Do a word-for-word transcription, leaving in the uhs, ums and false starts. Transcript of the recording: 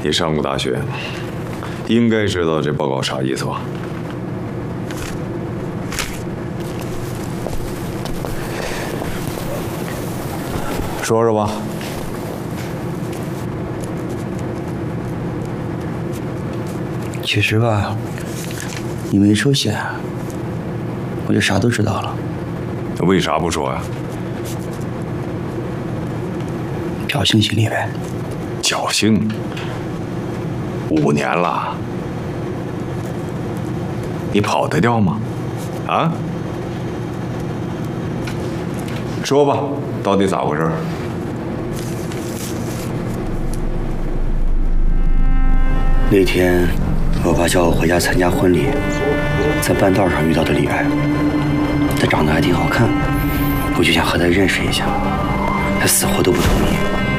你上过大学，应该知道这报告啥意思吧？说说吧。 其实吧，你没说先，我就啥都知道了。 为啥不说呀？ 侥幸心理呗。 侥幸？五年了，你跑得掉吗？啊？说吧，到底咋回事？ 那天，我爸叫我回家参加婚礼，在半道上遇到的李白，他长得还挺好看，我就想和他认识一下，他死活都不同意。